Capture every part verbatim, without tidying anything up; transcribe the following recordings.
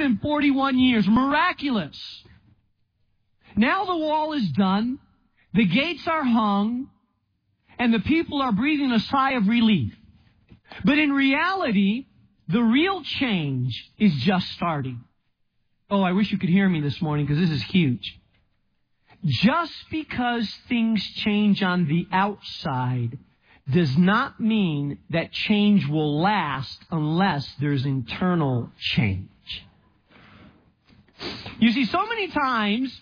hundred forty-one years. Miraculous. Now the wall is done. The gates are hung. And the people are breathing a sigh of relief. But in reality, the real change is just starting. Oh, I wish you could hear me this morning because this is huge. Just because things change on the outside does not mean that change will last unless there's internal change. You see, so many times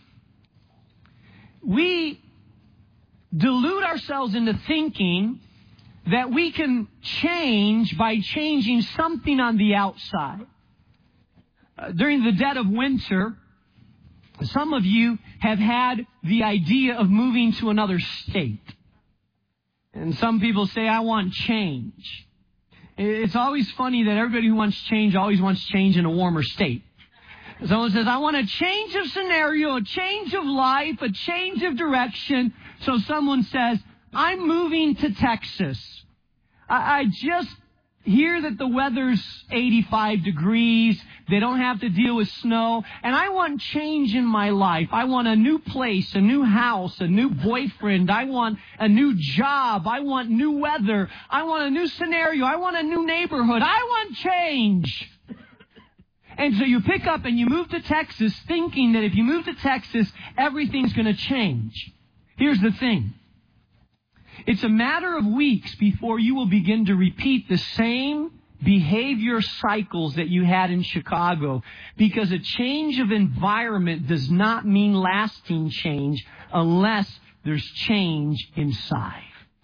we delude ourselves into thinking that we can change by changing something on the outside. Uh, during the dead of winter, some of you have had the idea of moving to another state. And some people say, I want change. It's always funny that everybody who wants change always wants change in a warmer state. Someone says, I want a change of scenario, a change of life, a change of direction. So someone says, I'm moving to Texas. I, I just hear that the weather's eighty-five degrees. They don't have to deal with snow. And I want change in my life. I want a new place, a new house, a new boyfriend. I want a new job. I want new weather. I want a new scenario. I want a new neighborhood. I want change. And so you pick up and you move to Texas thinking that if you move to Texas, everything's going to change. Here's the thing. It's a matter of weeks before you will begin to repeat the same behavior cycles that you had in Chicago, because a change of environment does not mean lasting change unless there's change inside.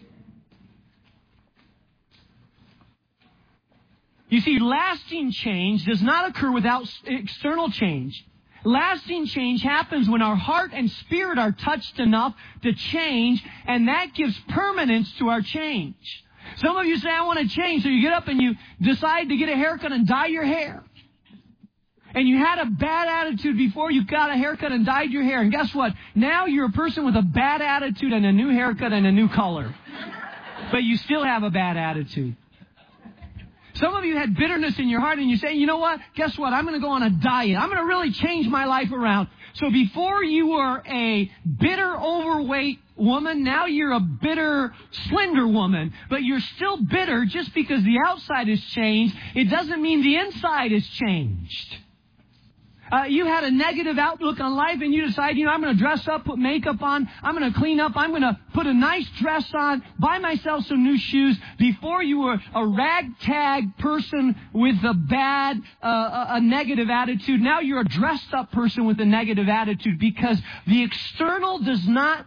You see, lasting change does not occur without external change. Lasting change happens when our heart and spirit are touched enough to change, and that gives permanence to our change. Some of you say, I want to change, so you get up and you decide to get a haircut and dye your hair. And you had a bad attitude before you got a haircut and dyed your hair. And guess what? Now you're a person with a bad attitude and a new haircut and a new color. But you still have a bad attitude. Some of you had bitterness in your heart and you say, you know what? Guess what? I'm going to go on a diet. I'm going to really change my life around. So before you were a bitter, overweight woman, now you're a bitter, slender woman. But you're still bitter just because the outside has changed. It doesn't mean the inside has changed. Uh, you had a negative outlook on life and you decide, you know, I'm going to dress up, put makeup on, I'm going to clean up, I'm going to put a nice dress on, buy myself some new shoes. Before you were a ragtag person with a bad, uh, a negative attitude. Now you're a dressed up person with a negative attitude, because the external does not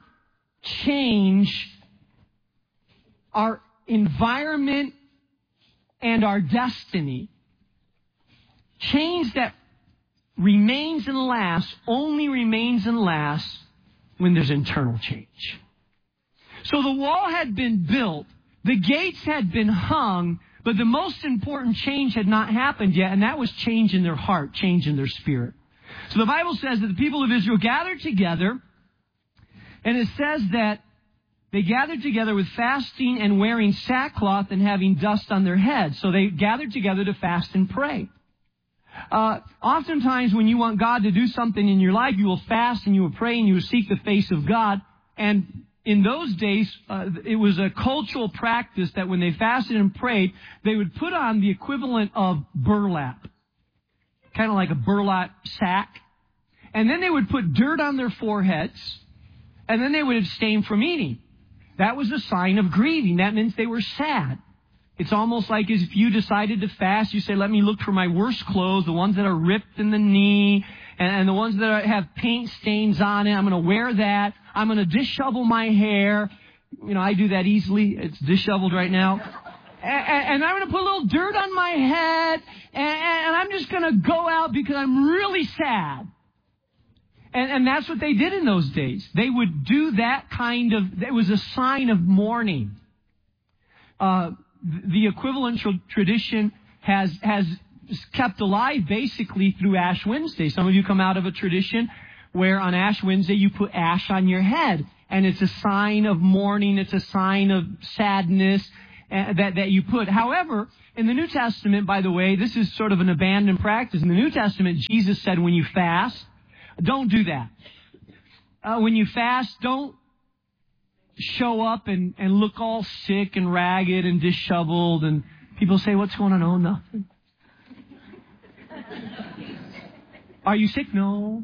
change our environment and our destiny. Change that remains and lasts, only remains and lasts when there's internal change. So the wall had been built, the gates had been hung, but the most important change had not happened yet, and that was change in their heart, change in their spirit. So the Bible says that the people of Israel gathered together, and it says that they gathered together with fasting and wearing sackcloth and having dust on their heads. So they gathered together to fast and pray. Uh, oftentimes when you want God to do something in your life, you will fast and you will pray and you will seek the face of God. And in those days, uh, it was a cultural practice that when they fasted and prayed, they would put on the equivalent of burlap, kind of like a burlap sack. And then they would put dirt on their foreheads, and then they would abstain from eating. That was a sign of grieving. That means they were sad. It's almost like as if you decided to fast, you say, let me look for my worst clothes, the ones that are ripped in the knee, and, and the ones that are, have paint stains on it. I'm going to wear that. I'm going to dishevel my hair. You know, I do that easily. It's disheveled right now. And, and I'm going to put a little dirt on my head, and, and I'm just going to go out because I'm really sad. And, and that's what they did in those days. They would do that kind of, it was a sign of mourning. Uh, The equivalent tra- tradition has has kept alive basically through Ash Wednesday. Some of you come out of a tradition where on Ash Wednesday you put ash on your head, and it's a sign of mourning. It's a sign of sadness. uh, that, that you put. However, in the New Testament, by the way, this is sort of an abandoned practice. In the New Testament, Jesus said when you fast, don't do that. Uh, when you fast, don't show up and, and look all sick and ragged and disheveled. And people say, what's going on? Oh, nothing. Are you sick? No.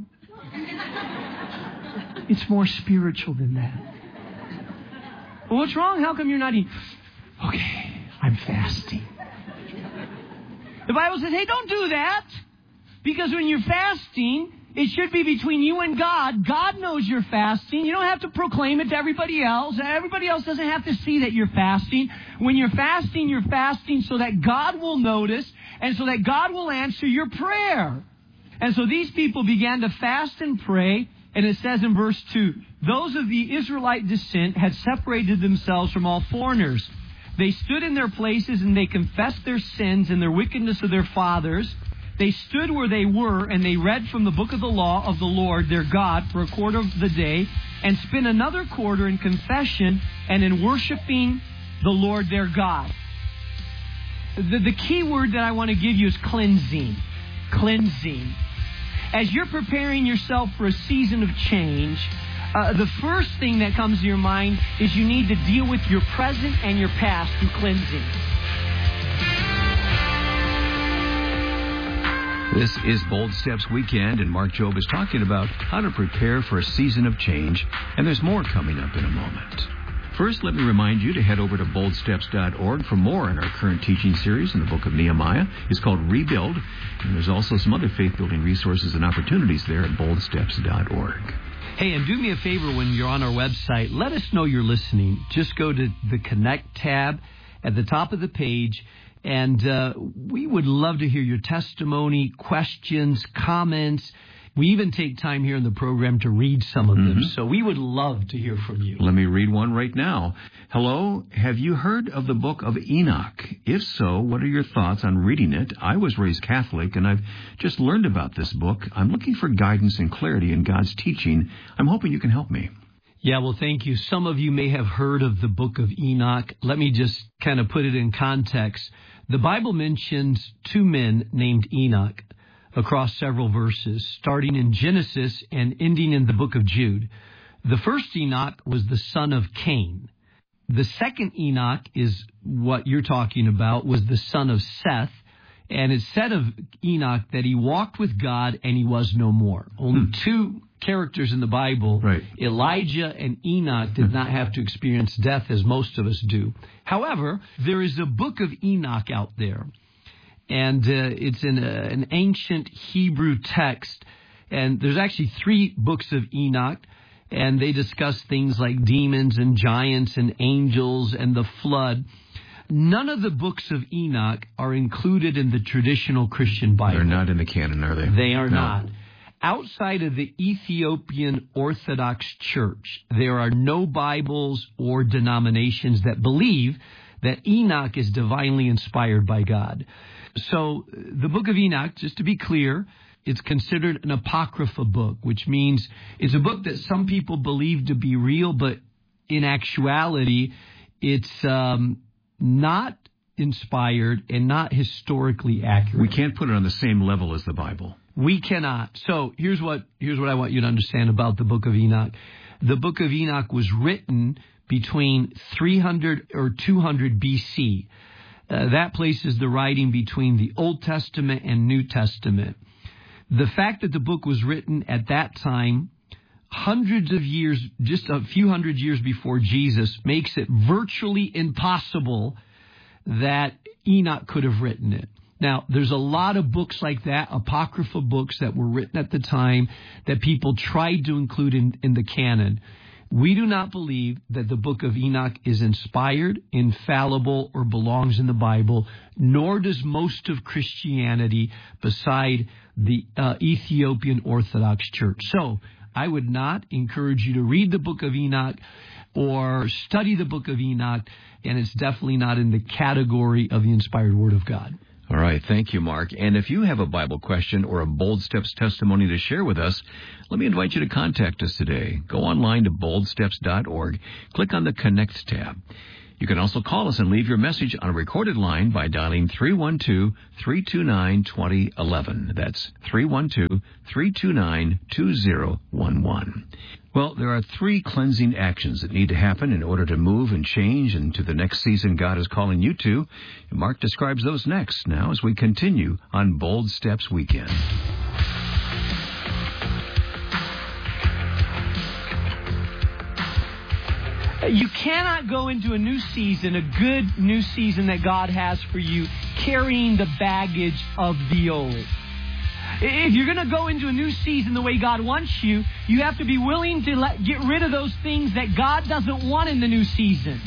It's more spiritual than that. Well, what's wrong? How come you're not eating? Okay, I'm fasting. The Bible says, hey, don't do that. Because when you're fasting, it should be between you and God. God knows you're fasting. You don't have to proclaim it to everybody else. Everybody else doesn't have to see that you're fasting. When you're fasting, you're fasting so that God will notice and so that God will answer your prayer. And so these people began to fast and pray. And it says in verse two, those of the Israelite descent had separated themselves from all foreigners. They stood in their places and they confessed their sins and their wickedness of their fathers. They stood where they were and they read from the book of the law of the Lord their God for a quarter of the day and spent another quarter in confession and in worshiping the Lord their God. The, the key word that I want to give you is cleansing. Cleansing. As you're preparing yourself for a season of change, uh, the first thing that comes to your mind is you need to deal with your present and your past through cleansing. This is Bold Steps Weekend, and Mark Jobe is talking about how to prepare for a season of change, and there's more coming up in a moment. First, let me remind you to head over to bold steps dot org for more in our current teaching series in the book of Nehemiah. It's called Rebuild, and there's also some other faith-building resources and opportunities there at bold steps dot org. Hey, and do me a favor when you're on our website, let us know you're listening. Just go to the Connect tab at the top of the page, and uh, we would love to hear your testimony, questions, comments. We even take time here in the program to read some of them, mm-hmm. so we would love to hear from you. Let me read one right now. Hello, have you heard of the book of Enoch? If so, what are your thoughts on reading it? I was raised Catholic, and I've just learned about this book. I'm looking for guidance and clarity in God's teaching. I'm hoping you can help me. Yeah, well, thank you. Some of you may have heard of the book of Enoch. Let me just kind of put it in context. The Bible mentions two men named Enoch across several verses, starting in Genesis and ending in the book of Jude. The first Enoch was the son of Cain. The second Enoch is what you're talking about, was the son of Seth. And it's said of Enoch that he walked with God and he was no more. Only hmm. two characters in the Bible, right. Elijah and Enoch, did not have to experience death as most of us do. However, there is a book of Enoch out there. And uh, it's in a, an ancient Hebrew text. And there's actually three books of Enoch. And they discuss things like demons and giants and angels and the flood. None of the books of Enoch are included in the traditional Christian Bible. They're not in the canon, are they? They are no. not. Outside of the Ethiopian Orthodox Church, there are no Bibles or denominations that believe that Enoch is divinely inspired by God. So the book of Enoch, just to be clear, it's considered an apocrypha book, which means it's a book that some people believe to be real, but in actuality, it's um, not inspired and not historically accurate. We can't put it on the same level as the Bible. We cannot. So here's what here's what I want you to understand about the book of Enoch. The book of Enoch was written between three hundred or two hundred B C. Uh, that places the writing between the Old Testament and New Testament. The fact that the book was written at that time, hundreds of years, just a few hundred years before Jesus, makes it virtually impossible that Enoch could have written it. Now, there's a lot of books like that, apocryphal books that were written at the time that people tried to include in, in the canon. We do not believe that the book of Enoch is inspired, infallible, or belongs in the Bible, nor does most of Christianity beside the uh, Ethiopian Orthodox Church. So I would not encourage you to read the book of Enoch or study the book of Enoch, and it's definitely not in the category of the inspired Word of God. All right. Thank you, Mark. And if you have a Bible question or a Bold Steps testimony to share with us, let me invite you to contact us today. Go online to bold steps dot org. Click on the Connect tab. You can also call us and leave your message on a recorded line by dialing three one two, three two nine, two zero one one. That's three one two, three two nine, two zero one one. Well, there are three cleansing actions that need to happen in order to move and change into the next season God is calling you to. And Mark describes those next now as we continue on Bold Steps Weekend. You cannot go into a new season, a good new season that God has for you, carrying the baggage of the old. If you're going to go into a new season the way God wants you, you have to be willing to let, get rid of those things that God doesn't want in the new season.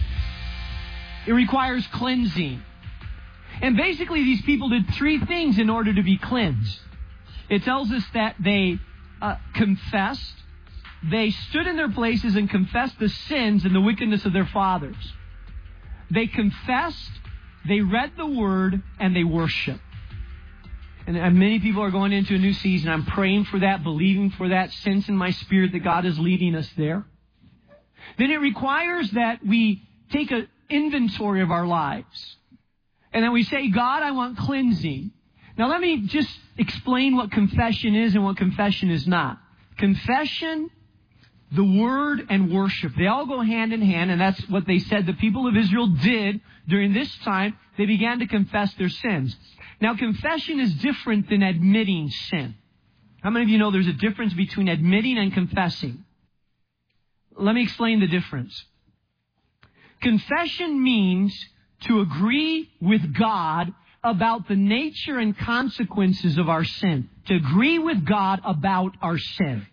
It requires cleansing. And basically these people did three things in order to be cleansed. It tells us that they uh, confessed, they stood in their places and confessed the sins and the wickedness of their fathers. They confessed, they read the Word, and they worshiped. And, and many people are going into a new season. I'm praying for that, believing for that, sense in my spirit that God is leading us there. Then it requires that we take an inventory of our lives. And then we say, God, I want cleansing. Now let me just explain what confession is and what confession is not. Confession, the Word, and worship, they all go hand in hand, and that's what they said the people of Israel did during this time. They began to confess their sins. Now, confession is different than admitting sin. How many of you know there's a difference between admitting and confessing? Let me explain the difference. Confession means to agree with God about the nature and consequences of our sin. To agree with God about our sin.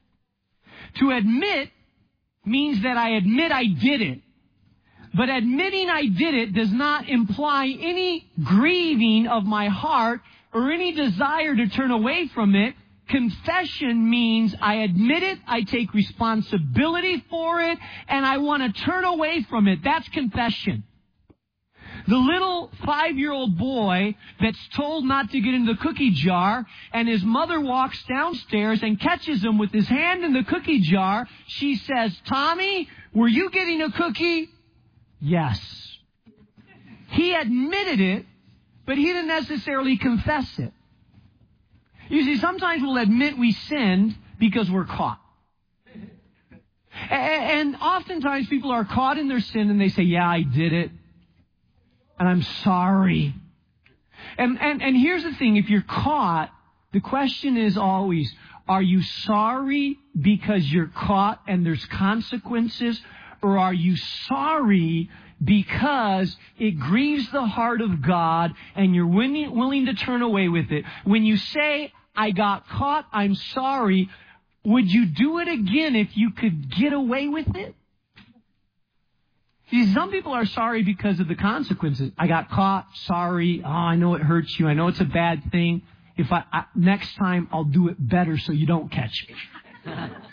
To admit means that I admit I did it. But admitting I did it does not imply any grieving of my heart or any desire to turn away from it. Confession means I admit it, I take responsibility for it, and I want to turn away from it. That's confession. The little five-year-old boy that's told not to get in the cookie jar, and his mother walks downstairs and catches him with his hand in the cookie jar. She says, Tommy, were you getting a cookie? Yes. He admitted it, but he didn't necessarily confess it. You see, sometimes we'll admit we sinned because we're caught. And oftentimes people are caught in their sin and they say, yeah, I did it. And I'm sorry. And, and, and here's the thing. If you're caught, the question is always, are you sorry because you're caught and there's consequences? Or are you sorry because it grieves the heart of God and you're willing, willing to turn away with it? When you say, I got caught, I'm sorry, would you do it again if you could get away with it? See, some people are sorry because of the consequences. I got caught, sorry, oh, I know it hurts you, I know it's a bad thing. If I, I next time I'll do it better so you don't catch me.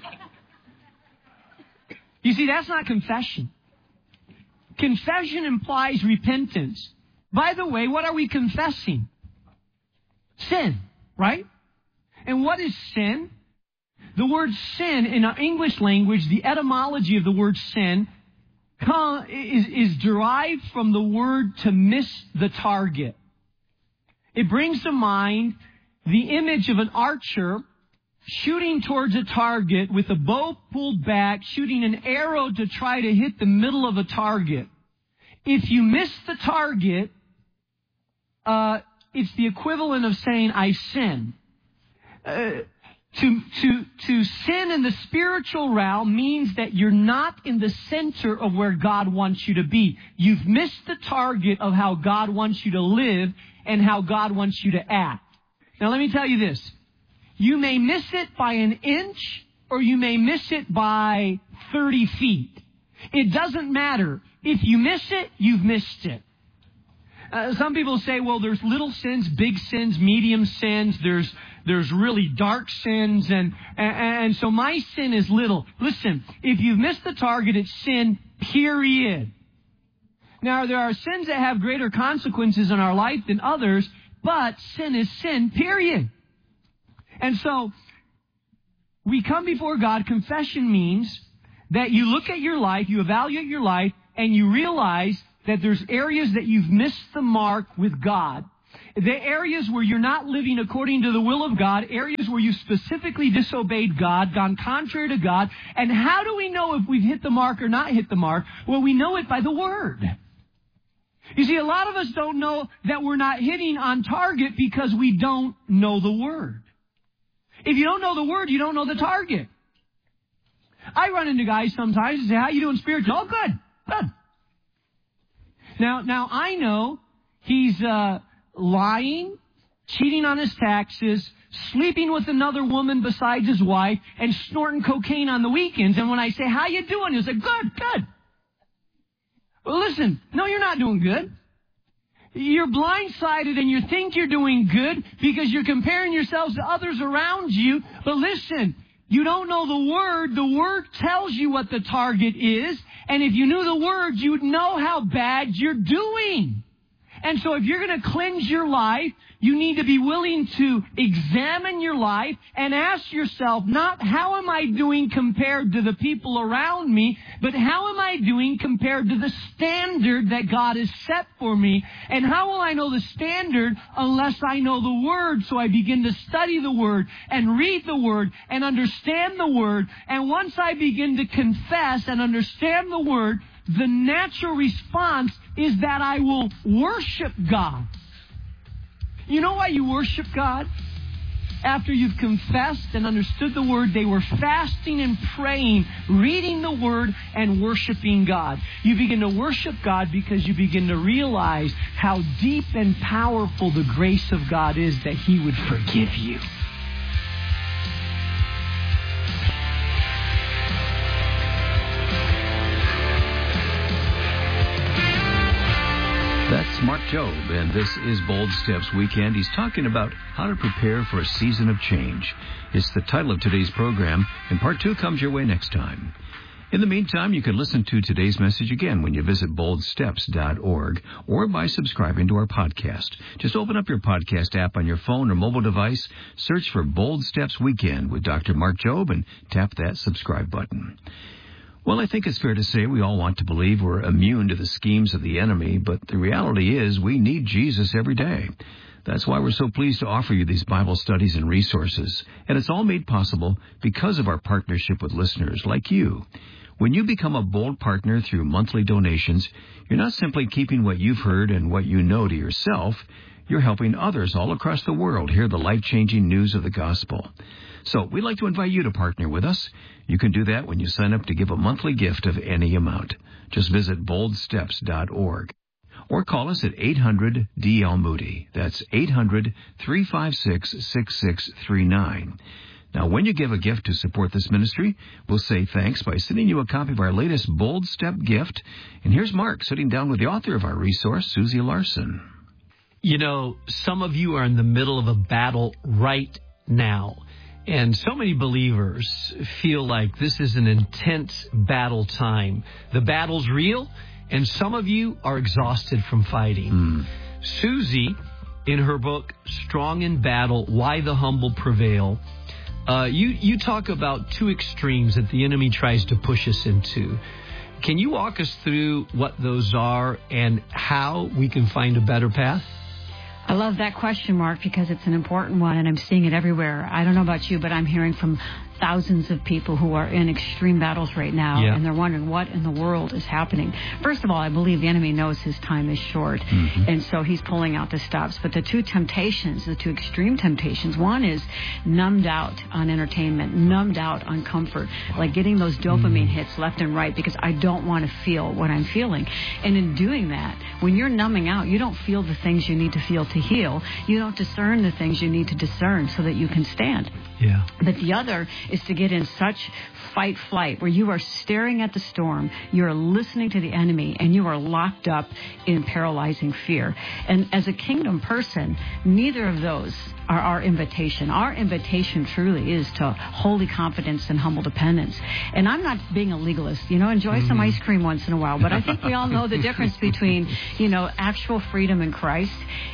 You see, that's not confession. Confession implies repentance. By the way, what are we confessing? Sin, right? And what is sin? The word sin in our English language, the etymology of the word sin is, is derived from the word to miss the target. It brings to mind the image of an archer shooting towards a target with a bow pulled back, shooting an arrow to try to hit the middle of a target. If you miss the target, uh, it's the equivalent of saying, I sin. Uh, to, to, to sin in the spiritual realm means that you're not in the center of where God wants you to be. You've missed the target of how God wants you to live and how God wants you to act. Now let me tell you this. You may miss it by an inch or you may miss it by thirty feet. It doesn't matter. If you miss it, you've missed it. Uh, some people say, well, there's little sins, big sins, medium sins. There's there's really dark sins. And, and, and so my sin is little. Listen, if you've missed the target, it's sin, period. Now, there are sins that have greater consequences in our life than others, but sin is sin, period. And so, we come before God. Confession means that you look at your life, you evaluate your life, and you realize that there's areas that you've missed the mark with God. The areas where you're not living according to the will of God, areas where you specifically disobeyed God, gone contrary to God. And how do we know if we've hit the mark or not hit the mark? Well, we know it by the Word. You see, a lot of us don't know that we're not hitting on target because we don't know the Word. If you don't know the Word, you don't know the target. I run into guys sometimes and say, how you doing spiritually? Oh, good, good. Now, now I know he's uh, lying, cheating on his taxes, sleeping with another woman besides his wife, and snorting cocaine on the weekends. And when I say, how you doing? He'll say, good, good. Well, listen, no, you're not doing good. You're blindsided and you think you're doing good because you're comparing yourselves to others around you. But listen, you don't know the Word. The Word tells you what the target is. And if you knew the Word, you'd know how bad you're doing. And so if you're going to cleanse your life, you need to be willing to examine your life and ask yourself, not how am I doing compared to the people around me, but how am I doing compared to the standard that God has set for me? And how will I know the standard unless I know the Word? So I begin to study the Word and read the Word and understand the Word. And once I begin to confess and understand the Word, the natural response is that I will worship God. You know why you worship God? After you've confessed and understood the Word, they were fasting and praying, reading the Word, and worshiping God. You begin to worship God because you begin to realize how deep and powerful the grace of God is that He would forgive you. That's Mark Jobe, and this is Bold Steps Weekend. He's talking about how to prepare for a season of change. It's the title of today's program, and part two comes your way next time. In the meantime, you can listen to today's message again when you visit bold steps dot org or by subscribing to our podcast. Just open up your podcast app on your phone or mobile device, search for Bold Steps Weekend with Doctor Mark Jobe, and tap that subscribe button. Well, I think it's fair to say we all want to believe we're immune to the schemes of the enemy, but the reality is we need Jesus every day. That's why we're so pleased to offer you these Bible studies and resources. And it's all made possible because of our partnership with listeners like you. When you become a Bold partner through monthly donations, you're not simply keeping what you've heard and what you know to yourself. You're helping others all across the world hear the life-changing news of the gospel. So we'd like to invite you to partner with us. You can do that when you sign up to give a monthly gift of any amount. Just visit bold steps dot org or call us at eight hundred D L Moody. That's eight hundred, three five six, six six three nine. Now, when you give a gift to support this ministry, we'll say thanks by sending you a copy of our latest Bold Step gift. And here's Mark sitting down with the author of our resource, Susie Larson. You know, some of you are in the middle of a battle right now. And so many believers feel like this is an intense battle time. The battle's real, and some of you are exhausted from fighting. Mm. Susie, in her book, Strong in Battle, Why the Humble Prevail, uh, you, you talk about two extremes that the enemy tries to push us into. Can you walk us through what those are and how we can find a better path? I love that question, Mark, because it's an important one, and I'm seeing it everywhere. I don't know about you, but I'm hearing from thousands of people who are in extreme battles right now, yeah. and they're wondering what in the world is happening. First of all, I believe the enemy knows his time is short, mm-hmm. and so he's pulling out the stops. But the two temptations, the two extreme temptations, one is numbed out on entertainment, numbed out on comfort, like getting those dopamine mm-hmm. hits left and right because I don't want to feel what I'm feeling. And in doing that, when you're numbing out, you don't feel the things you need to feel to heal. You don't discern the things you need to discern so that you can stand. Yeah. But the other is to get in such fight flight where you are staring at the storm, you are listening to the enemy, and you are locked up in paralyzing fear. And as a kingdom person, neither of those are our invitation. Our invitation truly is to holy confidence and humble dependence. And I'm not being a legalist, you know, enjoy mm-hmm. some ice cream once in a while, but I think we all know the difference between, you know, actual freedom in Christ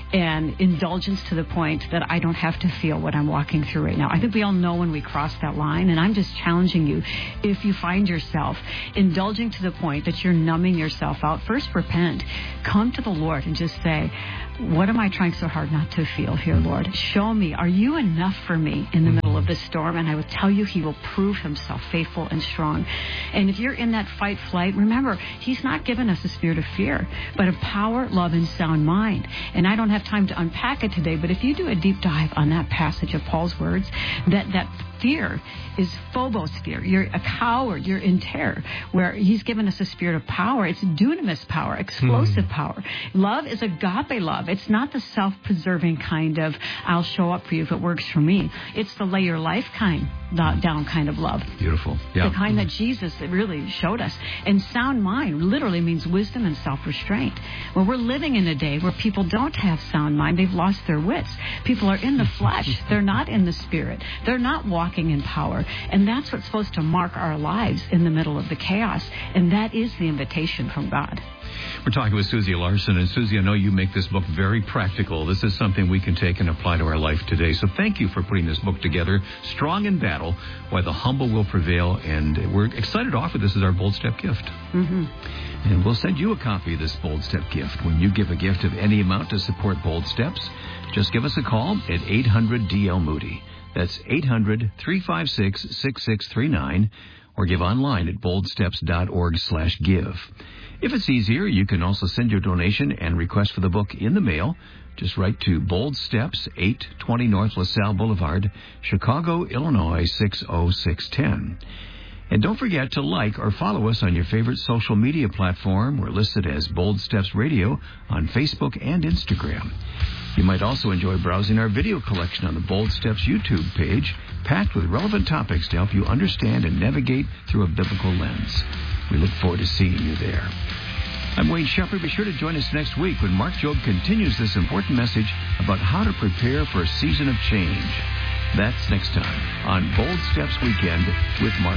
and indulgence to the point that I don't have to feel what I'm walking through right now. I think we all know when we cross that line, and I'm just challenging you. If you find yourself indulging to the point that you're numbing yourself out, first repent. Come to the Lord and just say, what am I trying so hard not to feel here, Lord? Show me, are you enough for me in the middle of the storm? And I will tell you, he will prove himself faithful and strong. And if you're in that fight flight, remember, he's not given us a spirit of fear, but of power, love, and sound mind. And I don't have time to unpack it today, but if you do a deep dive on that passage of Paul's words, that, that fear is phobos fear. You're a coward. You're in terror. Where he's given us a spirit of power. It's dunamis power, explosive mm. power. Love is agape love. It's not the self-preserving kind of, I'll show up for you if it works for me. It's the lay your life kind, down kind of love. Beautiful. Yeah. The kind that Jesus really showed us. And sound mind literally means wisdom and self-restraint. Well, we're living in a day where people don't have sound mind. They've lost their wits. People are in the flesh. They're not in the spirit. They're not walking in power. And that's what's supposed to mark our lives in the middle of the chaos. And that is the invitation from God. We're talking with Susie Larson. And Susie, I know you make this book very practical. This is something we can take and apply to our life today. So thank you for putting this book together. Strong in Battle, Why the Humble Will Prevail. And we're excited to offer this as our Bold Step gift. Mm-hmm. And we'll send you a copy of this Bold Step gift. When you give a gift of any amount to support Bold Steps, just give us a call at eight hundred D L Moody. That's eight hundred, three five six, six six three nine, or give online at boldsteps.org slash give. If it's easier, you can also send your donation and request for the book in the mail. Just write to Bold Steps, eight twenty North LaSalle Boulevard, Chicago, Illinois, six oh six one zero. And don't forget to like or follow us on your favorite social media platform. We're listed as Bold Steps Radio on Facebook and Instagram. You might also enjoy browsing our video collection on the Bold Steps YouTube page, packed with relevant topics to help you understand and navigate through a biblical lens. We look forward to seeing you there. I'm Wayne Shepherd. Be sure to join us next week when Mark Jobe continues this important message about how to prepare for a season of change. That's next time on Bold Steps Weekend with Mark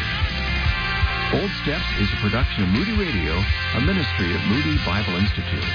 Jobe. Bold Steps is a production of Moody Radio, a ministry of Moody Bible Institute.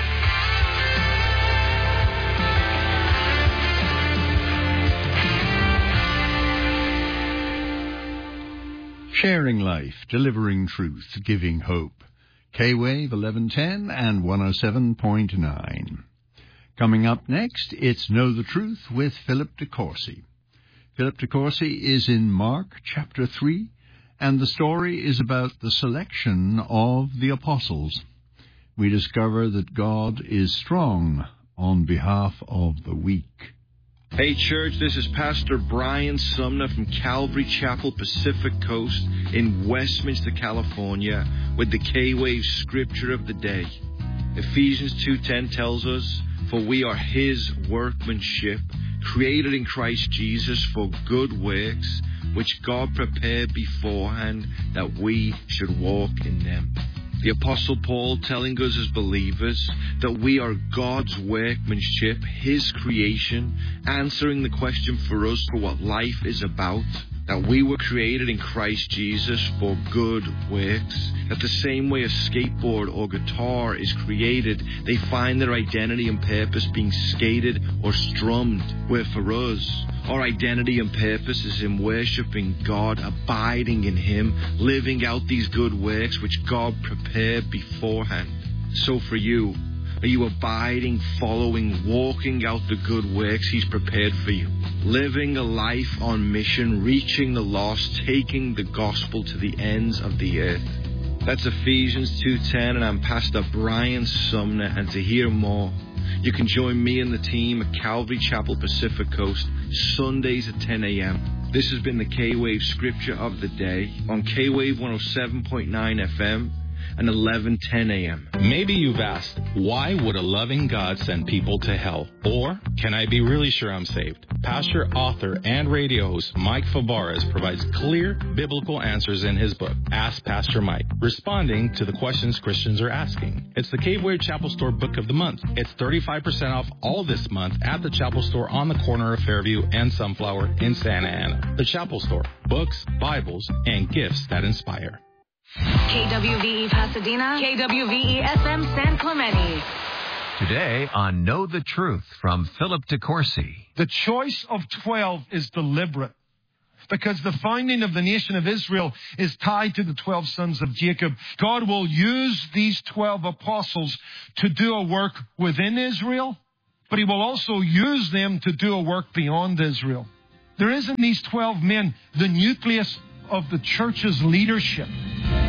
Sharing life, delivering truth, giving hope. K-Wave eleven ten and one oh seven point nine. Coming up next, it's Know the Truth with Philip DeCourcy. Philip DeCourcy is in Mark chapter three, and the story is about the selection of the apostles. We discover that God is strong on behalf of the weak. Hey church, this is Pastor Brian Sumner from Calvary Chapel, Pacific Coast in Westminster, California, with the K-Wave Scripture of the Day. Ephesians two ten tells us, "For we are His workmanship, created in Christ Jesus for good works, which God prepared beforehand that we should walk in them." The Apostle Paul telling us as believers that we are God's workmanship, His creation, answering the question for us for what life is about, that we were created in Christ Jesus for good works, that the same way a skateboard or guitar is created, they find their identity and purpose being skated or strummed, where for us, our identity and purpose is in worshiping God, abiding in Him, living out these good works which God prepared beforehand. So for you, are you abiding, following, walking out the good works He's prepared for you? Living a life on mission, reaching the lost, taking the gospel to the ends of the earth. That's Ephesians two ten, and I'm Pastor Brian Sumner, and to hear more, you can join me and the team at Calvary Chapel, Pacific Coast, Sundays at ten a.m. This has been the K-Wave Scripture of the Day on K-Wave one oh seven point nine F M and eleven ten a.m. Maybe you've asked, why would a loving God send people to hell? Or, can I be really sure I'm saved? Pastor, author, and radio host Mike Favarez provides clear biblical answers in his book, Ask Pastor Mike, responding to the questions Christians are asking. It's the Cave Wave Chapel Store Book of the Month. It's thirty-five percent off all this month at the Chapel Store on the corner of Fairview and Sunflower in Santa Ana. The Chapel Store. Books, Bibles, and gifts that inspire. K W V E Pasadena, K W V E F M San Clemente. Today on Know the Truth from Philip DeCourcy. The choice of twelve is deliberate because the founding of the nation of Israel is tied to the twelve sons of Jacob. God will use these twelve apostles to do a work within Israel, but He will also use them to do a work beyond Israel. There is in these twelve men the nucleus of the church's leadership.